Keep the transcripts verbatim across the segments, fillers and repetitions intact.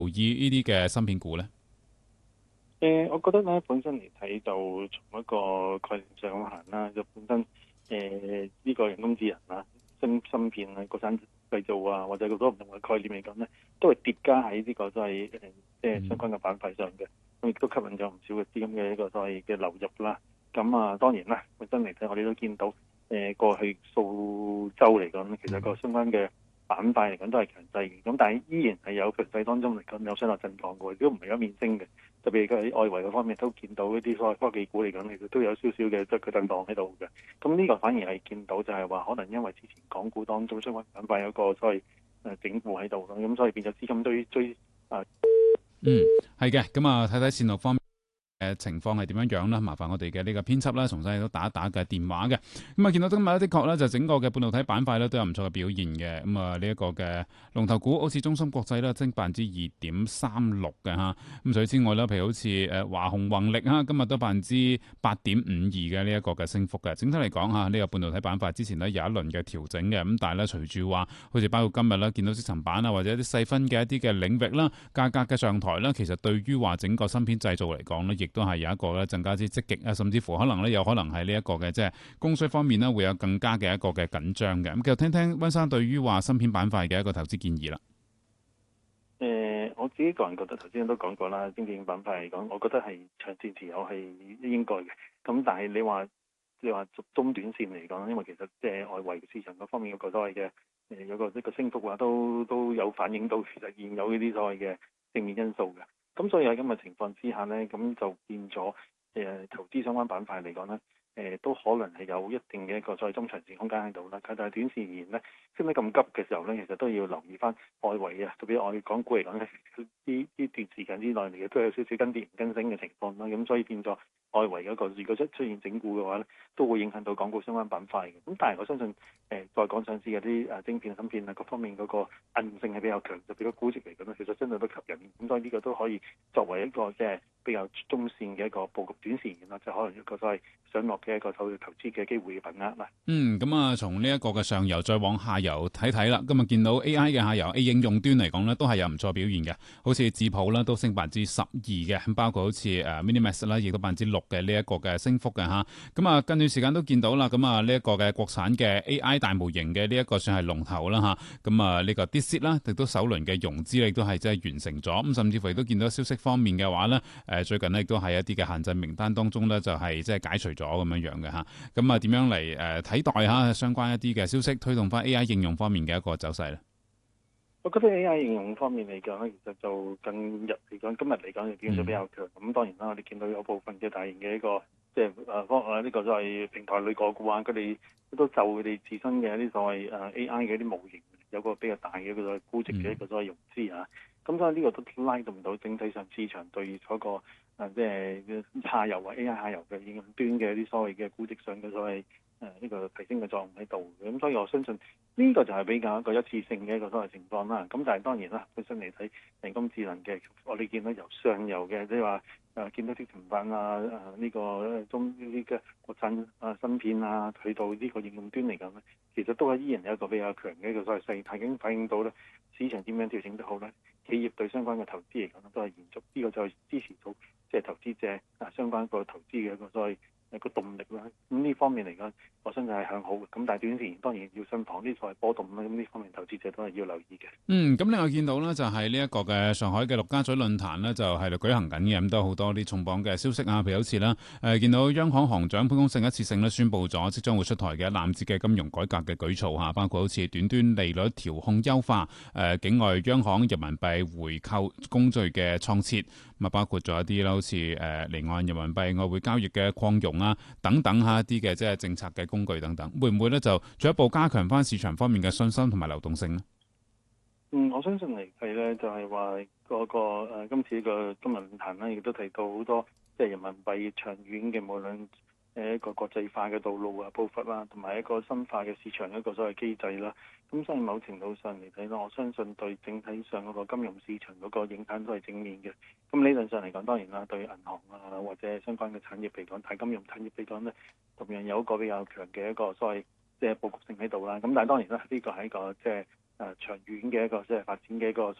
留意呢啲嘅芯片股咧？ 誒、呃，我覺得咧本身嚟睇就從一個概念上咁行啦，就本身誒呢、這個人工智能啊、芯芯片啊、國產製造啊，或者好多唔同嘅概念嚟講咧，都係疊加喺呢個所謂誒即係相關嘅板塊上嘅，咁亦都吸引咗唔少嘅資金嘅一個所謂嘅流入啦。咁啊當然啦，本身嚟睇我哋都見到誒、呃、過去數週嚟講咧，其實個相關嘅板塊嚟講都係強勢嘅，咁但係依然係有強勢當中嚟講有相當震盪嘅，都唔係一面升嘅。特別係喺外圍嗰方面都見到一啲所謂科技股嚟講，其實都有少少嘅即係佢震盪喺度嘅。咁呢個反而係見到就係話，可能因為之前港股當中相關板塊有一個所謂誒整固喺度咯，咁所以變咗資金追追啊。 嗯，係嘅。咁啊，睇睇線路方面嘅情況係點樣樣啦？麻煩我哋嘅呢個編輯啦，重新都打一打嘅電話嘅。咁啊，見到今日的確咧，就整個嘅半導體板塊咧都有唔錯嘅表現嘅。咁啊，呢一個嘅龍頭股好似中芯國際咧，升百分之二點三六嘅嚇。咁除此之外咧，譬如好似誒華虹宏力啊，今日都百分之八點五二嘅呢一個嘅升幅嘅。整體嚟講嚇，呢個半導體板塊之前咧有一輪嘅調整嘅。咁但係咧，隨住話好似包括今日咧見到積層板啊，或者一啲細分嘅一啲嘅領域啦，價格嘅上台啦，其實對於話整個芯片製造嚟講咧，亦都係有一個咧更加之積極啊，甚至乎可能咧有可能係呢一個嘅即係供需方面咧會有更加嘅一個嘅緊張嘅。咁繼續聽聽溫生對於話芯片板塊嘅一個投資建議啦。 誒、呃，我自己個人覺得頭先都講過啦，晶片板塊嚟講，我覺得係長線持有係應該嘅。咁但係你話你話中短線嚟講，因為其實即係外圍市場嗰方面嗰個所謂嘅誒有個一個升幅啊，都都有反映到其實現有呢啲所謂嘅正面因素嘅。咁所以喺咁嘅情況之下呢，咁就變咗誒、呃、投資相關板塊嚟講呢，誒、呃、都可能係有一定嘅一個再中長線空間喺度啦。但係短線而言呢，升得咁急嘅時候呢，其實都要留意翻外圍嘅，特別外港股嚟講呢，呢呢段時間之內嚟嘅都有少少跟跌唔跟升嘅情況啦。咁所以變咗外圍嗰個如果出出現整固嘅話呢，都會影響到港股相關板塊嘅。咁但係我相信誒、呃、再講上市嗰啲誒晶片、芯片啊各方面嗰個韌性係比較強，就比較估值嚟講呢，其實相對都吸引。咁所以呢個都可以作為一個即係比較中線嘅一個佈局，短線啦，就可能一個所謂上落嘅一個投投資嘅機會嘅份額啦。 嗯，咁啊，從呢一個嘅上游再往下游睇睇啦。今日見到 A I 嘅下游 A 應用端嚟講咧，都係有唔錯表現嘅。好似智譜啦，都升百分之十二嘅，包括好似誒 Minimax 啦，亦都百分之六嘅呢一個嘅升幅嘅嚇。咁啊，近段時間都見到啦。咁啊，呢一個嘅國產嘅 A I 大模型嘅呢一個算係龍頭啦嚇。咁啊，呢個 DeepSeek 啦，亦都首輪嘅融資亦都係即係完成咗。咁甚至乎亦都見到消息方面嘅話咧，誒最近呢亦都係一啲嘅限制名單當中咧，就係即係解除咗咁樣樣嘅嚇。咁啊，點樣嚟誒睇待下相關一啲嘅消息，推動翻 A I 應用方面嘅一個走勢咧？ 我覺得 A I 應用方面嚟講咧，其實就近日嚟講，今日嚟講就變咗比較強。咁、嗯、當然啦，我哋見到有部分嘅大型嘅一個即係誒方誒呢個所謂平台類個股啊，佢哋都就佢哋自身嘅一啲所謂誒 A I 嘅一啲模型，有個比較大嘅一個估值嘅一個所謂融資啊。咁、嗯、所以呢個都拉動到整體上市場對嗰、那個誒即係下游啊 A I 下游嘅應用端嘅一啲所謂嘅估值上嘅所謂。誒呢個提升嘅作用喺度嘅，咁所以我相信呢個就係比較一個一次性嘅一個所謂情況啦。咁但係當然啦，本身嚟睇人工智能嘅，我哋見到由上游嘅，即係話誒見到積層板啊、誒、這、呢個中呢啲嘅國產啊芯片啊，去到呢個應用端嚟講咧，其實都係依然有一個比較強嘅一個所謂勢態，已經反映到咧市場點樣調整都好咧，企業對相關嘅投資嚟講都係延續，呢、這個就係支持到即係投資者啊相關個投資嘅一個所謂一個動力啦。咁呢方面嚟講，我相信係向好嘅。咁但係短時當然要慎防呢所謂波動啦。咁呢方面投資者都係要留意嘅。 嗯，咁另外見到呢，就係呢一個嘅上海嘅陸家嘴論壇呢，就係度舉行緊嘅，咁都有好多啲重磅嘅消息啊。譬如好似啦，誒見到央行行長潘功勝一次性咧宣布咗即將會出台嘅一攬子嘅金融改革嘅舉措嚇，包括好似短端利率調控優化、誒境外央行人民幣回購工序嘅創設，咁啊包括咗一啲啦，好似誒離岸人民幣外匯交易嘅擴容啊等等嚇一啲嘅即係政策嘅工具等等，會唔會咧就進一步加強翻市場方面嘅信心同埋流動性呢？ 嗯，我相信嚟計咧，就係話嗰個誒、呃、今次個今日論壇咧，亦都提到好多即係人民幣長遠嘅，無論誒一個國際化嘅道路啊、步伐啦，同埋一個深化嘅市場一個所謂機制啦。咁所以某程度上嚟睇咧，我相信對整體上嗰個金融市場嗰個影響都係正面嘅。咁理論上嚟講，當然啦，對銀行啊或者相關嘅產業嚟講，大金融產業嚟講咧，同樣有一個比較強嘅一個所謂即係佈局性喺度啦。咁但係當然啦，呢個係一個即係誒長遠嘅一個即係發展嘅一個所謂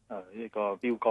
誒呢個標杆。